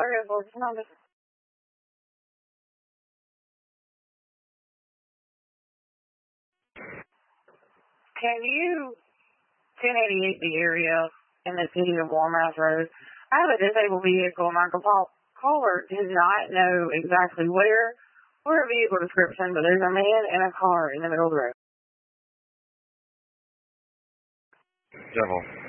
Okay, well, can you 1088 the area in the city of Walnut Road? I have a disabled vehicle, and my caller does not know exactly where or a vehicle description, but there's a man in a car in the middle of the road. Devil.